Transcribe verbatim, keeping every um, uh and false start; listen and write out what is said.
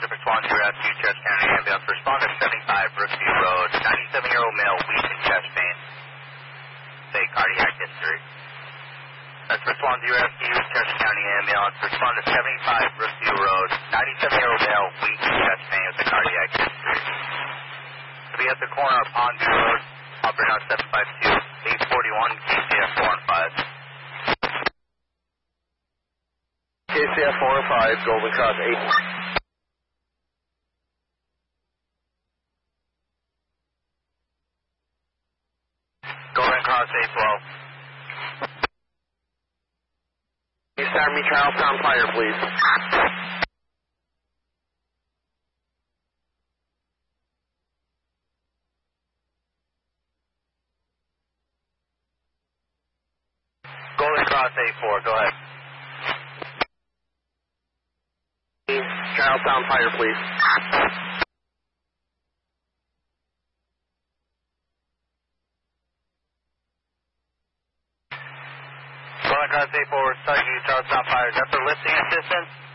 to respond to your rescue, Chest County ambulance. Respond to seventy-five Brookview Road. ninety-seven-year-old male, weak in chest pain. Say cardiac history. Let's respond to your rescue, Chest County ambulance. Respond to seventy-five Brookview Road. ninety-seven-year-old male, weak in chest pain with a cardiac history. To be at the corner of Pondview Road, operating on seven five two, eight forty-one, K C F four and five. K C F four and five, Golden Cross eight. Golden Cross eight twelve. East Army Charlestown Fire, please. Golden Cross eight four, go ahead. Charlestown Fire, please. Golden Cross eight four, Sergeant Charlestown Fire. Is that for lifting assistance?